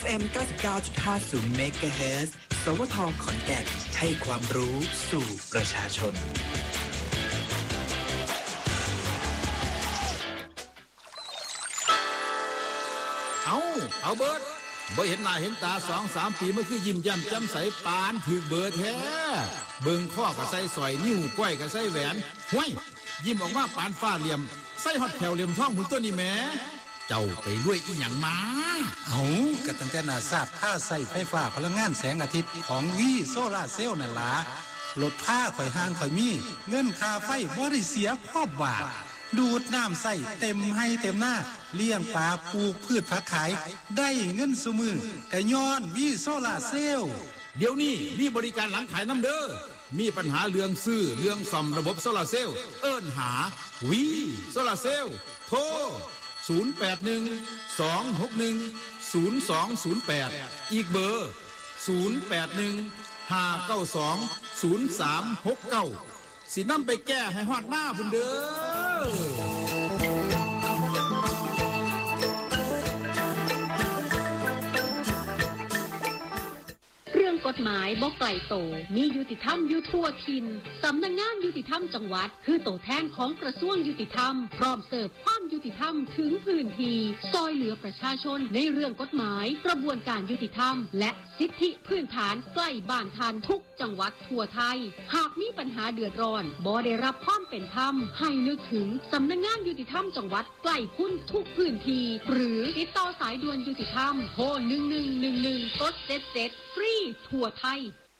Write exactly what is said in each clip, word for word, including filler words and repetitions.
เอ็ม เก้าสิบเก้าจุดห้าศูนย์ เมกะเฮิรตซ์ สวท ขอนแก่นให้ความรู้สู่ประชาชนเอาเอาเบิร์ดบ่เห็นหน้าเห็นตาสองสามปีมันคือยิ้มแย้มแจ่มใสปานถือเบิร์ดแท้เบิ่งข้อก็ใส่สอยนิ้วก้อยก็ใส่แหวนห้วยยิ้มออกมาปานฟ้าเหลี่ยมใส่ฮอดแถวเหลี่ยมท้องหุ่นตัวนี้แหมเจ้าไปรวยอีหยังมาเอาก็ตั้งแต่นาซาดค่าใส่ไฟฟ้าพลังงานแสงอาทิตย์ของวีโซล่าเซลล์นั่นล่ะลดค่าข่อยห่างข่อยมีเงินค่าไฟบ่ได้เสียพอบาทดูดน้ำใส่เต็มให้เต็มหน้าเลี้ยงปลาปลูกพืชผักขายได้เงินซุมือก็ย้อนวีโซล่าเซลล์เดี๋ยวนี้มีบริการหลังขายน้ำเด้อมีปัญหาเรื่องซื้อเรื่องซ่อมระบบโซลาร์เซลล์เอิ้นหาวีโซลาร์เซลล์โทรศูนย์ แปด หนึ่ง สอง หก หนึ่ง ศูนย์ สอง ศูนย์ แปดอีกเบอร์ศูนย์ แปด หนึ่ง ห้า เก้า สอง ศูนย์ สาม หก เก้าสินำไปแก้ให้ฮอดหน้าพุ่นเด้อเรื่องกฎหมายบ่ไกลโตมียุติธรรมอยู่ทั่วถิ่นสำนักงานยุติธรรมจังหวัดคือตัวแทนของกระทรวงยุติธรรมพร้อมเสิร์ฟความยุติธรรมถึงพื้นที่ซอยเหลือประชาชนในเรื่องกฎหมายกระบวนการยุติธรรมและสิทธิพื้นฐานใกล้บ้านทันทุกจังหวัดทั่วไทยหากมีปัญหาเดือดร้อนบ่ได้รับความเป็นธรรมให้นึกถึงสำนักงานยุติธรรมจังหวัดใกล้คุณทุกพื้นที่หรือติดต่อสายด่วนยุติธรรมโทรหนึ่งหนึ่งหนึ่งหนึ่งกดเจ็ดเจ็ดฟรีทั่วไทย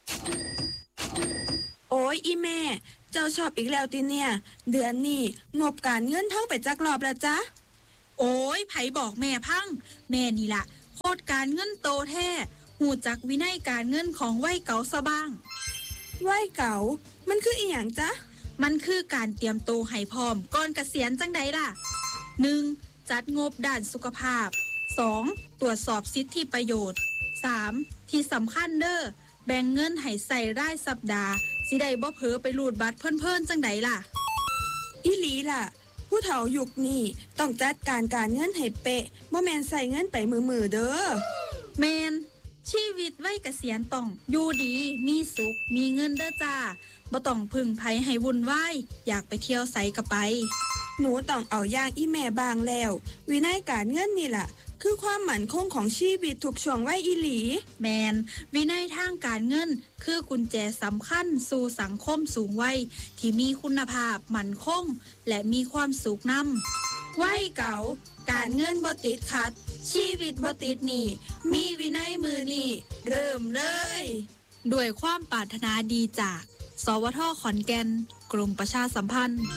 โอ้ยอีแม่เจ้าชอบอีกแล้วติเนี่ยเดือนนี้งบการเงินเท่าไปจักรอบแล้วจ๊ะโอ้ยไผบอกแม่พังแม่นี่ล่ะโคตรการเงินโตแท้หูจักวินัยการเงินของวัยเก่าซะบ้างวัยเก่ามันคืออีหยังจ๊ะมันคือการเตรียมโตให้พร้อมก่อนเกษียณจังใดล่ะ หนึ่ง จัดงบด้านสุขภาพ สอง ตรวจสอบสิทธิประโยชน์ สาม ที่สำคัญเด้อแบ่งเงินให้ใส่รายสัปดาห์สิได้บ่เผลอไปรูดบัตรเพิ่นๆจังใดล่ะอีหลีล่ะผู้เฒ่ายุคนี้ต้องจัดการการเงินให้เป๊ะบ่แม่นใส่เงินไปมือๆเด้อแม่นชีวิตวัยเกษียณต้องอยู่ดีมีสุขมีเงินเด้อจ้าบ่ต้องพึ่งไผให้วุ่นวายอยากไปเที่ยวไสก็ไปหนูต้องเอาอย่างอีแม่บางแล้ววินัยการเงินนี่ล่ะคือความมั่นคงของชีวิตทุกช่วงวัยอีหลีแมนวินัยทางการเงินคือกุญแจสำคัญสู่สังคมสูงวัยที่มีคุณภาพมั่นคงและมีความสุขนำวัยเก่าการเงินบ่ติดขัดชีวิตบ่ติดหนี้มีวินัยมือนี่เริ่มเลยด้วยความปรารถนาดีจากสวท.ขอนแก่นกรมประชาสัมพันธ์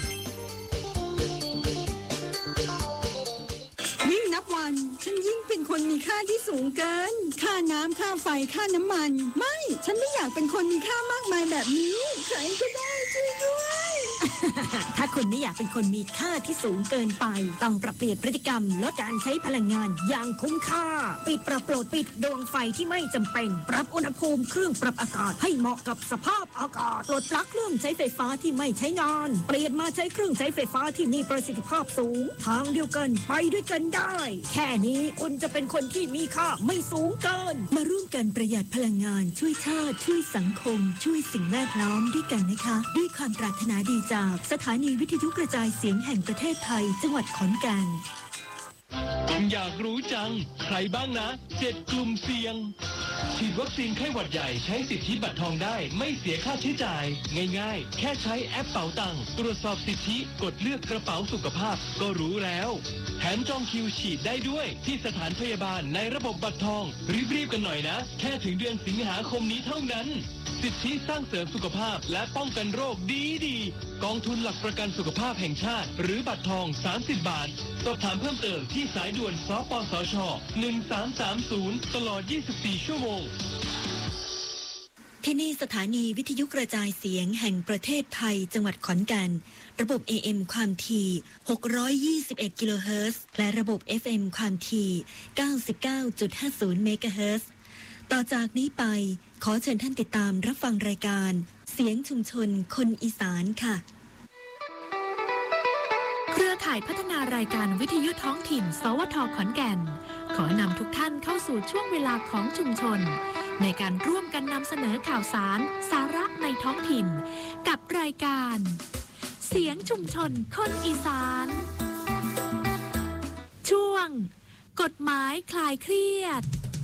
ยิ่งนับวันฉันยิ่งเป็นคนมีค่าที่สูงเกินค่าน้ำค่าไฟค่าน้ำมันไม่ฉันไม่อยากเป็นคนมีค่ามากมายแบบนี้ใครก็ได้ช่วยด้วยถ้าคุณไม่อยากเป็นคนมีค่าที่สูงเกินไปต้องปรับเปลี่ยนพฤติกรรมลดการใช้พลังงานอย่างคุ้มค่าปิดปรับโปรดปิดดวงไฟที่ไม่จำเป็นปรับอุณหภูมิเครื่องปรับอากาศให้เหมาะกับสภาพอากาศปลดปลั๊กเครื่องใช้ไฟฟ้าที่ไม่ใช้งานเปลี่ยนมาใช้เครื่องใช้ไฟฟ้าที่มีประสิทธิภาพสูงทางเดียวกันไปด้วยกันได้แค่นี้คุณจะเป็นคนที่มีค่าไม่สูงเกินมาร่วมกันประหยัดพลังงานช่วยชาติช่วยสังคมช่วยสิ่งแวดล้อมด้วยกันนะคะด้วยความปรารถนาดีจากสถานีวิทยุกระจายเสียงแห่งประเทศไทยจังหวัดขอนแก่นอยากรู้จังใครบ้างนะเจ็ดกลุ่มเสี่ยงฉีดวัคซีนไข้หวัดใหญ่ใช้สิทธิบัตรทองได้ไม่เสียค่าใช้จ่ายง่ายๆแค่ใช้แอปเป๋าตังค์ตรวจสอบสิทธิกดเลือกกระเป๋าสุขภาพก็รู้แล้วแถมจองคิวฉีดได้ด้วยที่สถานพยาบาลในระบบบัตรทองรีบๆกันหน่อยนะแค่ถึงเดือนสิงหาคมนี้เท่านั้นสิทธิสร้างเสริมสุขภาพและป้องกันโรคดีดีกองทุนหลักประกันสุขภาพแห่งชาติหรือบัตรทองสามสิบบาทสอบถามเพิ่มเติมที่สายด่วนสปสชหนึ่งสามสามศูนย์ตลอดยี่สิบสี่ชั่วโมงที่นี่สถานีวิทยุกระจายเสียงแห่งประเทศไทยจังหวัดขอนแก่นระบบ เอ เอ็ม ความถี่หกร้อยยี่สิบเอ็ดกิโลเฮิรตซ์และระบบ เอฟ เอ็ม ความถี่เก้าสิบเก้าจุดห้าศูนย์เมกะเฮิรตซ์ต่อจากนี้ไปขอเชิญท่านติดตามรับฟังรายการเสียงชุมชนคนอีสานค่ะเครือข่ายพัฒนารายการวิทยุท้องถิ่นสวท.ขอนแก่นขอนำทุกท่านเข้าสู่ช่วงเวลาของชุมชนในการร่วมกันนำเสนอข่าวสารสาระในท้องถิ่นกับรายการเสียงชุมชนคนอีสานช่วงกฎหมายคลายเครียด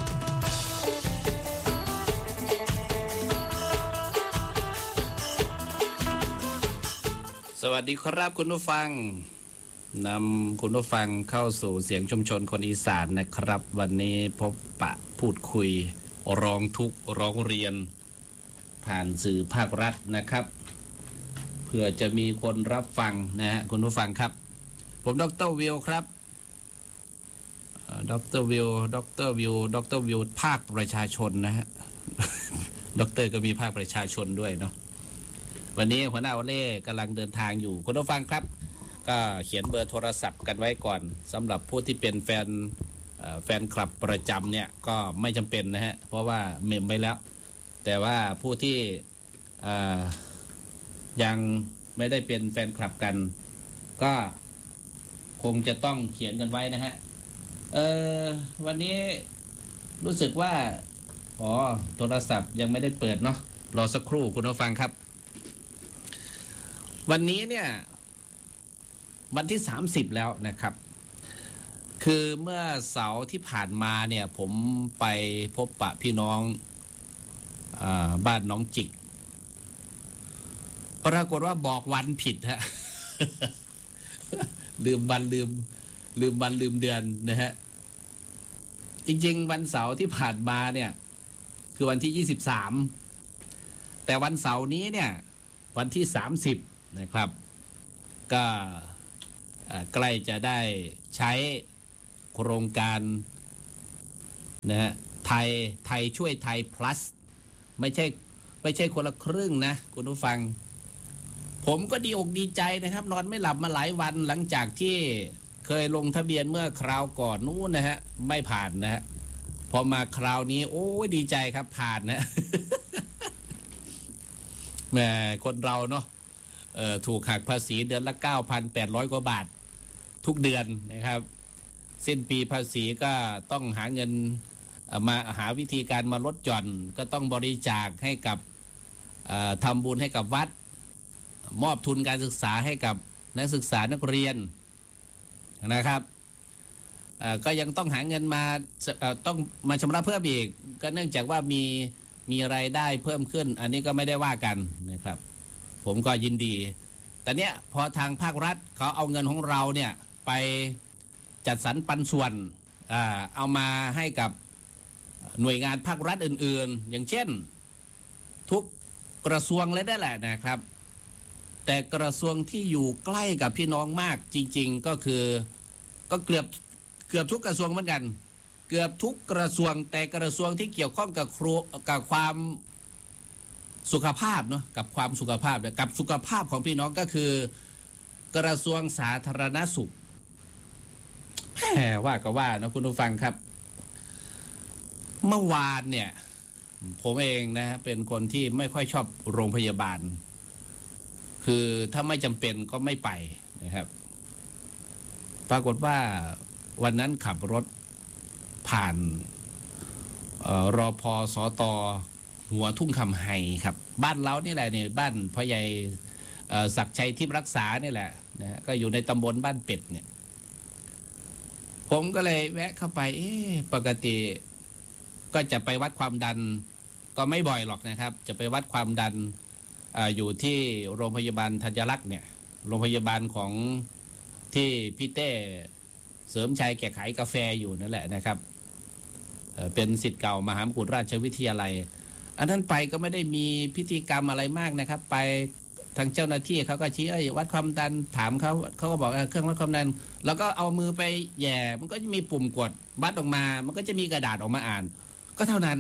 สวัสดีครับคุณผู้ฟังนำคุณผู้ฟังเข้าสู่เสียงชุมชนคนอีสานนะครับวันนี้พบปะพูดคุยร้องทุกข์ร้องเรียนผ่านสื่อภาครัฐนะครับเพื่อจะมีคนรับฟังนะฮะคุณผู้ฟังครับผมดร.วิวครับดร.วิวดร.วิวดร.วิวภาคประชาชนนะฮะดร.ก็มีภาคประชาชนด้วยเนาะวันนี้หัวหน้าโอเล่กำลังเดินทางอยู่คุณผู้ฟังครับก็เขียนเบอร์โทรศัพท์กันไว้ก่อนสำหรับผู้ที่เป็นแฟนแฟนคลับประจำเนี่ยก็ไม่จำเป็นนะฮะเพราะว่าเมมไปแล้วแต่ว่าผู้ที่ยังไม่ได้เป็นแฟนคลับกันก็คงจะต้องเขียนกันไว้นะฮะเออวันนี้รู้สึกว่าอ๋อโทรศัพท์ยังไม่ได้เปิดเนาะรอสักครู่คุณผู้ฟังครับวันนี้เนี่ยวันที่สามสิบแล้วนะครับคือเมื่อเสาร์ที่ผ่านมาเนี่ยผมไปพบปะพี่น้องอ่าบ้านน้องจิกปรากฏว่าบอกวันผิดฮะ ลืมวันลืมลืมวันลืมเดือนนะฮะจริงๆวันเสาร์ที่ผ่านมาเนี่ยคือวันที่ยี่สิบสามแต่วันเสาร์นี้เนี่ยวันที่สามสิบนะครับก็ใกล้จะได้ใช้โครงการนะฮะไทยไทยช่วยไทย plus ไม่ใช่ไม่ใช่คนละครึ่งนะคุณผู้ฟังผมก็ดีอกดีใจนะครับนอนไม่หลับมาหลายวันหลังจากที่เคยลงทะเบียนเมื่อคราวก่อนนู้นนะฮะไม่ผ่านนะฮะพอมาคราวนี้โอ้ยดีใจครับผ่านนะ แหมคนเราเนาะเอ่อถูกหักภาษีเดือนละ เก้าพันแปดร้อย กว่าบาททุกเดือนนะครับสิ้นปีภาษีก็ต้องหาเงินมาหาวิธีการมาลดหย่อนก็ต้องบริจาคให้กับทำบุญให้กับวัดมอบทุนการศึกษาให้กับนักศึกษานักเรียนนะครับก็ยังต้องหาเงินมาต้องมาชำระเพิ่มอีกก็เนื่องจากว่ามีมีรายได้เพิ่มขึ้นอันนี้ก็ไม่ได้ว่ากันนะครับผมก็ยินดีแต่เนี้ยพอทางภาครัฐเขาเอาเงินของเราเนี่ยไปจัดสรรปันส่วนอ่าเอามาให้กับหน่วยงานภาครัฐอื่นๆอย่างเช่นทุกกระทรวงเลยได้แหละนะครับแต่กระทรวงที่อยู่ใกล้กับพี่น้องมากจริงๆก็คือก็เกือบเกือบทุกกระทรวงเหมือนกันเกือบทุกกระทรวงแต่กระทรวงที่เกี่ยวข้องกับครัวกับความสุขภาพเนาะกับความสุขภาพกับสุขภาพของพี่น้องก็คือกระทรวงสาธารณสุขแหมว่าก็ว่านะคุณผู้ฟังครับเมื่อวานเนี่ยผมเองนะเป็นคนที่ไม่ค่อยชอบโรงพยาบาลคือถ้าไม่จำเป็นก็ไม่ไปนะครับปรากฏว่าวันนั้นขับรถผ่านรอพอสตหัวทุ่งคำไฮครับบ้านเรานี่แหละเนี่ยบ้านพ่อใหญ่ศักดิ์ชัยทิพย์รักษานี่แหละนะก็อยู่ในตำบลบ้านเป็ดเนี่ยผมก็เลยแวะเข้าไปเอ๊ะปกติก็จะไปวัดความดันก็ไม่บ่อยหรอกนะครับจะไปวัดความดัน อ, อยู่ที่โรงพยาบาลธัญรักษ์เนี่ยโรงพยาบาลของที่พี่เต้เสริมชัยแกขายกาแฟอยู่นั่นแหละนะครับเป็นศิษย์เก่ามหามกุฏราชวิทยาลัยอันนั้นไปก็ไม่ได้มีพิธีกรรมอะไรมากนะครับไปทางเจ้าหน้าที่เขาก็ชี้วัดความดันถามเขาเขาก็บอกเครื่องวัดความดันแล้วก็เอามือไปแย่มันก็จะมีปุ่มกดวัดออกมามันก็จะมีกระดาษออกมาอ่านก็เท่านั้น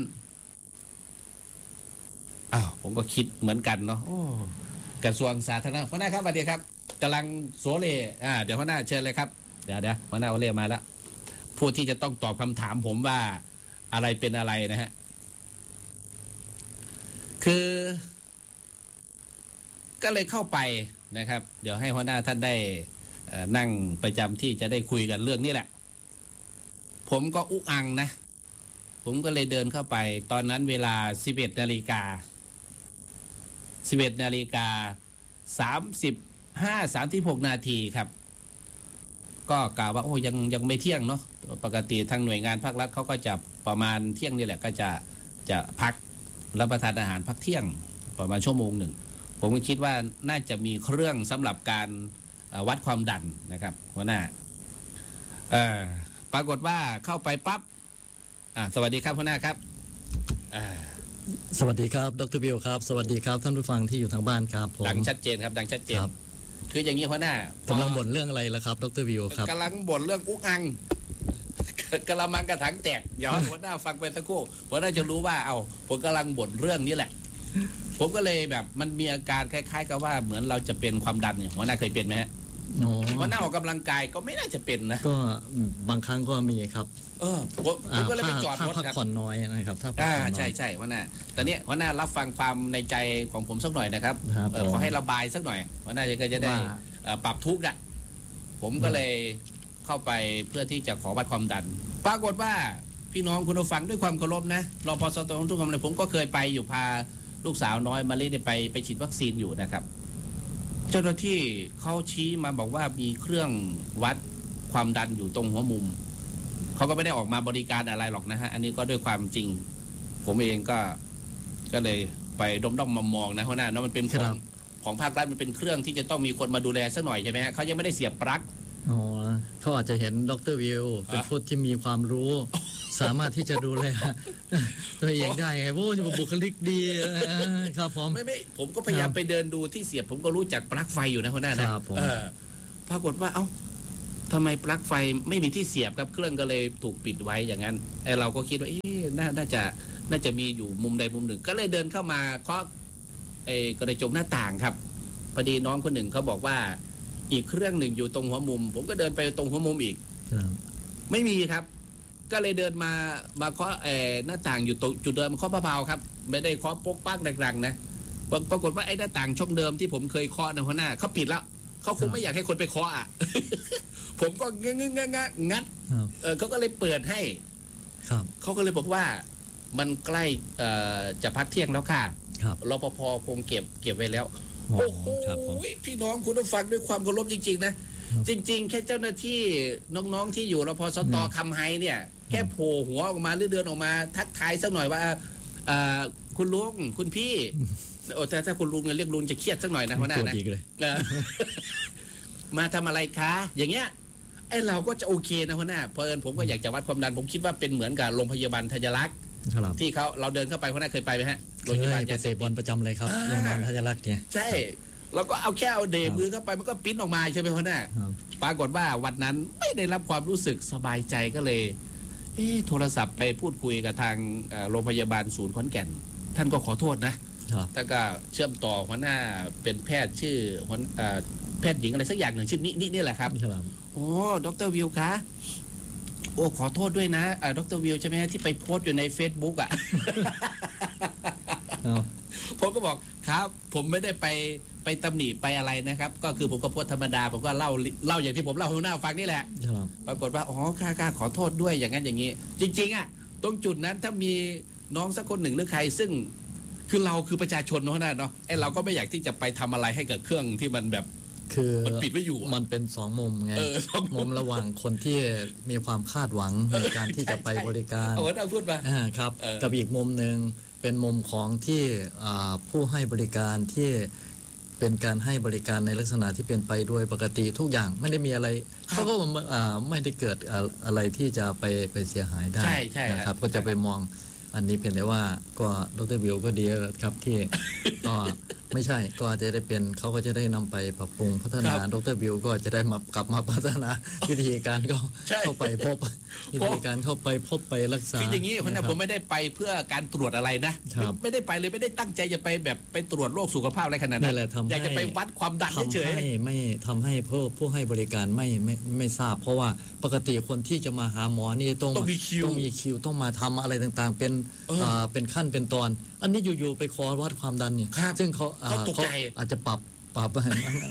อ้าวผมก็คิดเหมือนกันเนาะกระทรวงสาธารณสุขหัวหน้าครับสวัสดีครับกำลังโสเลอ่าเดี๋ยวหัวหน้าเชิญเลยครับเดี๋ยวเดี๋ยวหัวหน้าโอเล่มาแล้วผู้ที่จะต้องตอบคำถามผมว่าอะไรเป็นอะไรนะฮะคือก็เลยเข้าไปนะครับเดี๋ยวให้หัวหน้าท่านได้นั่งประจำที่จะได้คุยกันเรื่องนี้แหละผมก็อุกอังนะ ผมก็เลยเดินเข้าไป ตอนนั้นเวลาสิบเอ็ดนาฬิกาสิบเอ็ดนาฬิกาสามสิบห้าสามสิบหกนาทีครับ ก็กล่าวว่าโอ้ยังยังไม่เที่ยงเนาะปกติทางหน่วยงานภาครัฐเขาก็จะประมาณเที่ยงนี่แหละก็จะจะพักรับประทานอาหารพักเที่ยงประมาณชั่วโมงหนึ่งผมก็คิดว่าน่าจะมีเครื่องสำหรับการวัดความดันนะครับหัวหน้าปรากฏว่าเข้าไปปั๊บสวัสดีครับหัวหน้าครับสวัสดีครับดร.บิวครับสวัสดีครับท่านผู้ฟังที่อยู่ทางบ้านครับผมดังชัดเจนครับดังชัดเจนคืออย่างนี้หัวหน้ากำลังบ่นเรื่องอะไรล่ะครับดร.บิวครับกำลังบ่นเรื่องอุกอังกระมังกระถังแตกเดี๋ยวหัวหน้าฟังไปสักครู่หัวหน้าจะรู้ว่าเอาผมกำลังบ่นเรื่องนี้แหละผมก็เลยแบบมันมีอาการคล้ายๆกับว่าเหมือนเราจะเป็นความดันเนี่ยหัวหน้าเคยเป็นไหมฮะหัวหน้าออกกำลังกายก็ไม่น่าจะเป็นนะก็บางครั้งก็มีครับเออผมก็เลยไปจอดรถครับพักผ่อนน้อยนะครับถ้าอ่าใช่ใช่หัวหน้าแต่เนี้ยหัวหน้ารับฟังความในใจของผมสักหน่อยนะครับขอให้ระบายสักหน่อยหัวหน้าจะก็จะได้ปรับทุกข์อ่ะผมก็เลยเข้าไปเพื่อที่จะขอวัดความดันปรากฏว่าพี่น้องคุณผู้ฟังด้วยความเคารพนะรพสตทุกคนเลยผมก็เคยไปอยู่พาลูกสาวน้อยมาเล่นไปไปฉีดวัคซีนอยู่นะครับเจ้าหน้าที่เขาชี้มาบอกว่ามีเครื่องวัดความดันอยู่ตรงหัวมุมเขาก็ไม่ได้ออกมาบริการอะไรหรอกนะฮะอันนี้ก็ด้วยความจริงผมเองก็ก็เลยไปดมด้อมมามองนะเพราะนั่นเนาะมันเป็นของของภาครัฐมันเป็นเครื่องที่จะต้องมีคนมาดูแลสักหน่อยใช่ไหมฮะเขายังไม่ได้เสียบปลั๊กอ๋อเขาอาจจะเห็นดร.วิวเป็นผู้ที่มีความรู้สามารถที่จะดูแลตัวเองได้ไงโอ้ยบุคลิกดีครับผมไม่ไม่ผมก็พยายามไปเดินดูที่เสียบผมก็รู้จักปลั๊กไฟอยู่นะคนนั้นนะปรากฏว่าเอ้าทำไมปลั๊กไฟไม่มีที่เสียบครับเครื่องก็เลยถูกปิดไว้อย่างนั้นไอเราก็คิดว่าเอ๊ะน่าจะน่าจะมีอยู่มุมใดมุมหนึ่งก็เลยเดินเข้ามาเคาะไอกระจกหน้าต่างครับพอดีน้องคนหนึ่งเขาบอกว่าอีกเครื่องหนึ่งอยู่ตรงหัวมุมผมก็เดินไปตรงหัวมุมอีกไม่มีครับก็เลยเดินมามาเคาะไอหน้าต่างอยู่ตรงจุดเดิมเคาะเบาๆครับไม่ได้เคาะปกปักดังๆนะปรากฏว่าไอ้หน้าต่างช่องเดิมที่ผมเคยเคาะในหัวหน้าเขาปิดแล้วเขาคงไม่อยากให้คนไปเคาะอ่ะผมก็งงงงงัดเออเขาก็เลยเปิดให้เขาก็เลยบอกว่ามันใกล้จะพักเที่ยงแล้วค่ะรปภคงเก็บเก็บไว้แล้วโอ้โหพี่น้องคุณต้องฟังด้วยความเคารพจริงๆนะจริงๆแค่เจ้าหน้าที่น้องๆที่อยู่รพสตคำไฮเนี่ยแค่โผล่หัวออกมาหรือเดินออกมาทักทายสักหน่อยว่าคุณลุงคุณพี่โอ้แต่ถ้าคุณลุงเรียกลุงจะเครียดสักหน่อยนะหัวหน้านะมาทำอะไรคะอย่างเงี้ยไอ้เราก็จะโอเคนะหัวหน้าเพราะเอิญผมก็อยากจะวัดความดันผมคิดว่าเป็นเหมือนกับโรงพยาบาลธัญรักษ์ที่เขาเราเดินเข้าไปหัวหน้าเคยไปไหมฮะโรงพยาบาลเตะบอลประจำเลยครับโรงพยาบาลธัญรักษ์เนี่ยใช่เราก็เอาแค่เอาเดมือเข้าไปมันก็ปิ้นออกมาใช่ไหมหัวหน้าปรากฏว่าวันนั้นไม่ได้รับความรู้สึกสบายใจก็เลยโทรศัพท์ไปพูดคุยกับทางโรงพยาบาลศูนย์ขอนแก่นท่านก็ขอโทษนะท่านก็เชื่อมต่อหัวหน้าเป็นแพทย์ชื่อแพทย์หญิงอะไรสักอย่างหนึ่งชื่อนี่นี่นี่แหละครับโอ้ดร.วิวคะโอ้ขอโทษด้วยนะดร.วิวใช่ไหมที่ไปโพสต์อยู่ใน Facebook อ่ะผมก็บอกครับผมไม่ได้ไปไปตำหนิไปอะไรนะครับก็คือผมก็โพสต์ธรรมดาผมก็เล่าเล่าอย่างที่ผมเล่าให้หน้าฟังนี่แหละปรากฏว่าอ๋อข้าข้าขอโทษด้วยอย่างนั้นอย่างนี้จริงๆอ่ะตรงจุดนั้นถ้ามีน้องสักคนหนึ่งหรือใครซึ่งคือเราคือประชาชนเนาะนะเนาะไอ้เราก็ไม่อยากที่จะไปทำอะไรให้กับเครื่องที่มันแบบคือมันปิดไม่อยู่มันเป็นสองมุมไงมุมระหว่างคนที่มีความคาดหวังในการที่จะไปบริการเอาเอาพูดมาครับกับอีกมุมหนึ่งเป็นมุมของที่ผู้ให้บริการที่เป็นการให้บริการในลักษณะที่เป็นไปโดยปกติทุกอย่างไม่ได้มีอะไรเขาก็ไม่ได้เกิดอะไรที่จะไปไปเสียหายได้นะครับก็จะไปมองอันนี้เป็นแต่ว่าก็ดร.วิวก็ดีครับที่ก็ไม่ใช่ก็จะได้เป็นเขาก็จะได้นำไปปรับปรุงพัฒนาดร.วิวก็จะได้มากลับมาพัฒนาวิธีการก็เข้าไปพบวิธีการเข้าไปพบไปรักษาคืออย่างนี้คนนั้นผมไม่ได้ไปเพื่อการตรวจอะไรนะไม่ได้ไปเลยไม่ได้ตั้งใจจะไปแบบไปตรวจโรคสุขภาพอะไรขนาดนั้นอยากจะไปวัดความดันเฉยๆไม่ทำให้ผู้ผู้ให้บริการไม่ไม่ไม่ทราบเพราะว่าปกติคนที่จะมาหาหมอนี่ต้องต้องมีคิวต้องมีคิวต้องมาทำอะไรต่างๆเป็นเป็นขั้นเป็นตอนอันนี้อยู่ๆไปขอวัดความดันเนี่ยซึ่งเขาเขาอาจจะปรับปรับ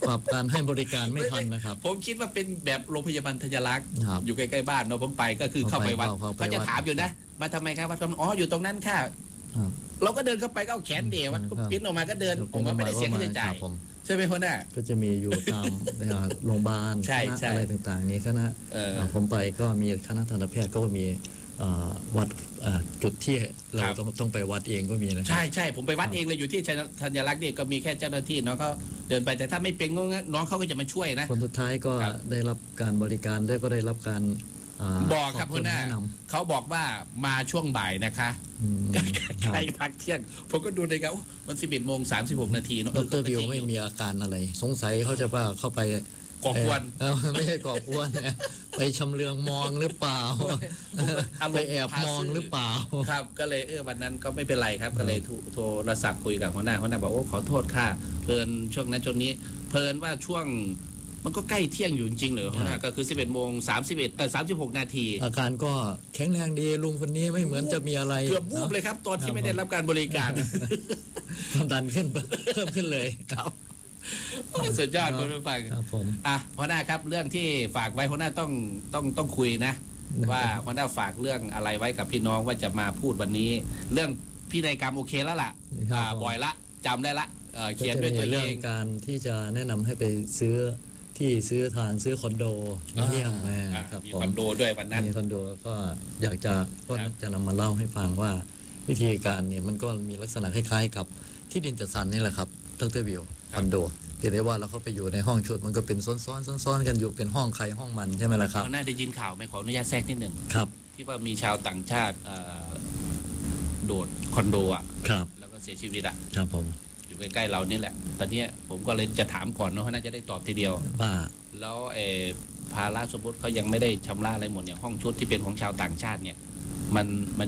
ปรับการให้บริการไม่ทันนะครับผมคิดว่าเป็นแบบโรงพยาบาลธัญรักษ์ครับอยู่ใกล้ๆบ้านเนาะผมไปก็คือเข้าไปวัดเข้าไปเขาจะวัดถามอยู่นะ มาทำไมครับวัดอ๋ออยู่ตรงนั้นค่ะครับเราก็เดินเข้าไปก็เอาแขนเดวัดก็ปิ้นออกมาก็เดินผมว่าไม่ได้เสียค่าใช้จ่าคยรับผมใช่ไหมคนน่ะก็จะมีอยู่ตาม โรงพยาบาลใช่คณะใช่อะไรต่างๆนี้คณะเออผมไปก็มีคณะทันตแพทย์ก็มีเอ่อวัดเอ่อจุดที่เราครับต้องต้องไปวัดเองก็มีนะครัใช่ใช่ผมไปวัดเองเลยอยู่ที่ธัญรักษ์เนี่ยก็มีแค่เจ้าหน้าที่เนาะเขาเดินไปแต่ถ้าไม่เป็นน้องเขาก็จะมาช่วยนะคนสุดท้ายก็ครับได้รับการบริการได้ก็ได้รับการาบอกครับขคุณหน้าแนะนเขาบอกว่ามาช่วงบ่ายนะคะำอืมใกล้พักเที่ยงผมก็ดูในกระมันสิบเอ็ดโมงสามสิบหกนาทีเนาะดรวิวไม่มีอาการอะไร สงสัยเขาจะว่าเข้าไปก่อกวนเอ่อไม่ใช่ก่อกวนนะไปชำเลืองมองหรือเปล่า ไปแอบมองหรือเปล่าครับ ก็เลยเออวันนั้นก็ไม่เป็นไรครับ ก็เลยโทรโทรศัพท์คุยกับหัวหน้าหัวหน้าบอกโอ้ขอโทษค่ะเพลินช่วงนั้นช่วงนี้เพลินว่าช่วงมันก็ใกล้เที่ยงอยู่จริงๆเหรอหัวหน้าก็คือสิบเอ็ดโมงสามสิบเอ็ดเออสามสิบหกนาทีอาการก็แข็งแรงดีลุงคนนี้ไม่เหมือนจะมีอะไรเกือบวูบเลยครับ ตอนที่ไม่ได้รับการบริการความดันขึ้นเพิ่มขึ้นเลยครับสุดยอดคุณผู้ฟังครับผมอ่ะหัวหน้าครับเรื่องที่ฝากไว้หัวหน้าต้องต้องต้องคุยนะ ว่าหัวหน้าฝากเรื่องอะไรไว้กับพี่น้องว่าจะมาพูดวันนี้ เรื่องพินัยกรรมโอเคแล้วล่ะครับอ่าบ่อยละจำได้ละเอ่อเขียนด้วยก็ตัจะวมีเอเรื่องงการที่จะแนะนำให้ไปซื้อที่ซื้อทานซื้อคอนโดเยี่ยมแม่อ่าครับมีผมคอนโดด้วยวันนั้นมีคอนโดก็อยากจะก็จะนำมาเล่าให้ฟังว่าวิธีการเนี่ยมันก็มีลักษณะคล้ายๆ กับที่ดินจัดสรรนี่แหละครับดรวิวคอนโดเห็นได้ว่าเราเข้าไปอยู่ในห้องชุดมันก็เป็นซ้อนๆซ้อนๆกันอยู่เป็นห้องใครห้องมันใช่ไหมล่ะครับหัวหน้าได้ยินข่าวไหมขออนุญาตแทรกนิดหนึ่งครับที่ว่ามีชาวต่างชาติเอ่อโดดคอนโดอ่ะครับแล้วก็เสียชีวิตอ่ะครับผมอยู่ใกล้ๆเรานี่แหละ ตอนเนี้ยผมก็เลยจะถามก่อนเนาะหัวหน้าจะได้ตอบทีเดียวว่าแล้วเออภาระสมมติเขายังไม่ได้ชำระอะไรหมดเนี่ยห้องชุดที่เป็นของชาวต่างชาติเนี่ย มันมัน